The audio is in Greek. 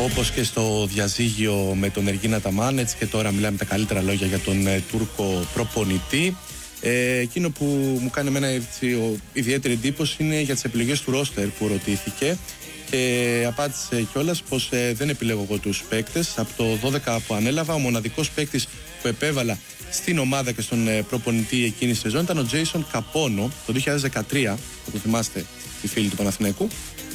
όπως και στο διαζύγιο με τον Εργίν Αταμάν, έτσι και τώρα μιλάμε τα καλύτερα λόγια για τον Τούρκο προπονητή. Εκείνο που μου κάνει εμένα ιδιαίτερη εντύπωση είναι για τις επιλογές του ρόστερ που ρωτήθηκε και απάντησε κιόλας πως δεν επιλέγω εγώ τους παίκτες. Από το 12 που ανέλαβα, ο μοναδικός παίκτης που επέβαλα στην ομάδα και στον προπονητή εκείνη τη σεζόν ήταν ο Τζέισον Καπόνο το 2013, θα το θυμάστε οι φίλοι του Παναθηναϊκού,